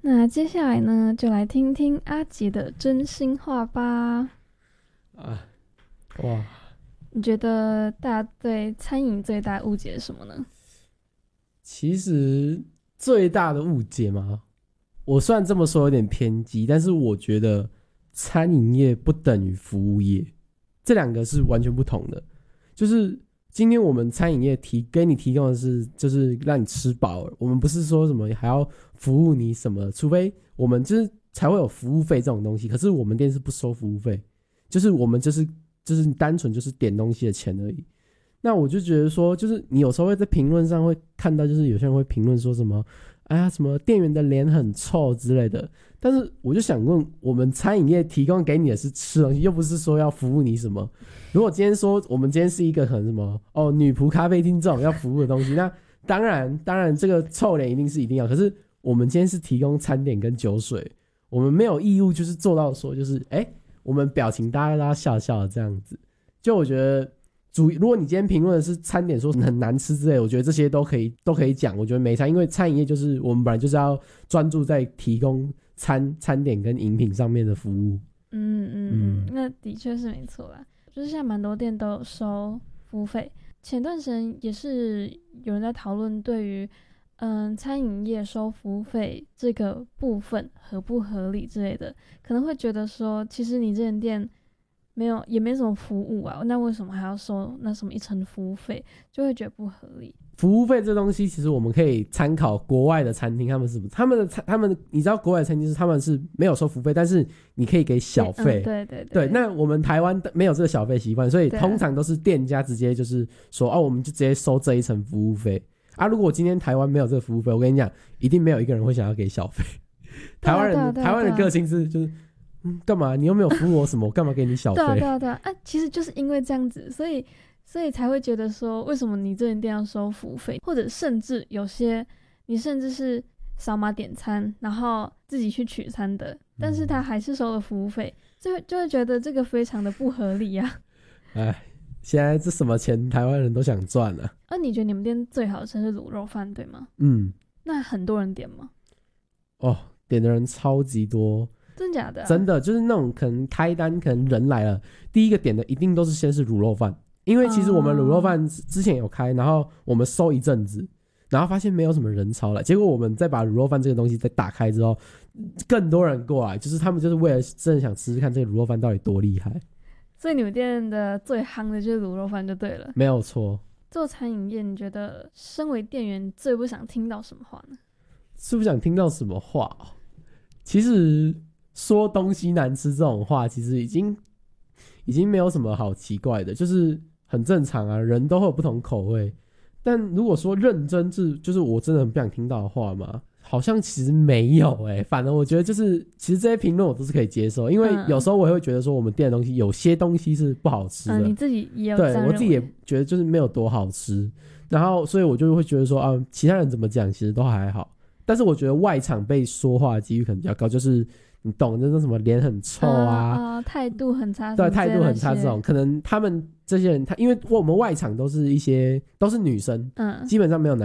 那接下来呢，就来听听阿杰的真心话吧。 哇， 你觉得大家对餐饮最大的误解是什么呢？ 其实最大的误解嘛，我虽然这么说有点偏激，但是我觉得餐饮业不等于服务业，这两个是完全不同的。就是今天我们餐饮业给你提供的是，就是让你吃饱了，我们不是说什么还要服务你什么，除非我们就是才会有服务费这种东西。可是我们店是不收服务费，就是我们就是单纯就是点东西的钱而已。那我就觉得说，就是你有时候会在评论上会看到，就是有些人会评论说什么，哎呀，什么店员的脸很臭之类的。但是我就想问，我们餐饮业提供给你的是吃东西，又不是说要服务你什么。如果今天说我们今天是一个很什么女仆咖啡厅这种要服务的东西，那当然这个臭脸一定要。可是我们今天是提供餐点跟酒水，我们没有义务就是做到说就是我们表情大家笑笑的这样子。就我觉得如果你今天评论的是餐点说很难吃之类的，我觉得这些都可以讲，我觉得没差，因为餐饮业就是我们本来就是要专注在提供餐点跟饮品上面的服务。 那的确是没错啦，就是现在蛮多店都有收服务费。前段时间也是有人在讨论对于餐饮业收服务费这个部分合不合理之类的，可能会觉得说，其实你这间店也没什么服务啊，那为什么还要收那什么一层服务费，就会觉得不合理。 服务费这东西，其实我们可以参考国外的餐厅，他们你知道国外的餐厅是他们是没有收服务费，但是你可以给小费。对，那我们台湾没有这个小费习惯，所以通常都是店家直接就是说我们就直接收这一层服务费啊。如果今天台湾没有这个服务费，我跟你讲，一定没有一个人会想要给小费。台湾人个性是就是干嘛？你又没有服务我什么，我干嘛给你小费？ 对啊，其实就是因为这样子，所以才会觉得说，为什么你这间店要收服务费，或者甚至有些你甚至是扫码点餐，然后自己去取餐的，但是他还是收了服务费，就会觉得这个非常的不合理啊。 现在这什么钱台湾人都想赚啊。 你觉得你们店最好吃的是卤肉饭对吗？那很多人点吗？ 点的人超级多。 真假的真的就是那种可能开单，可能人来了，第一个点的一定都是先是卤肉饭，因为其实我们卤肉饭之前有开，然后我们收一阵子，然后发现没有什么人潮来，结果我们再把卤肉饭这个东西再打开之后，更多人过来，就是他们就是为了真的想吃吃看这个卤肉饭到底多厉害。 所以你们店的最夯的就是卤肉饭就对了。 没有错。 做餐饮业，你觉得身为店员最不想听到什么话呢？ 是不想听到什么话？其实说东西难吃这种话，其实已经没有什么好奇怪的，就是很正常啊，人都会有不同口味。但如果说认真就是我真的很不想听到的话嘛，好像其实没有反正我觉得就是其实这些评论我都是可以接受，因为有时候我也会觉得说我们店的东西有些东西是不好吃的。 你自己也有这样认为？ 对，我自己也觉得就是没有多好吃，然后所以我就会觉得说其他人怎么讲其实都还好，但是我觉得外场被说话的几率可能比较高，就是你懂，就是什么脸很臭态度很差， 对，态度很差这种，可能他们这些人因为我们外场都是女生，基本上没有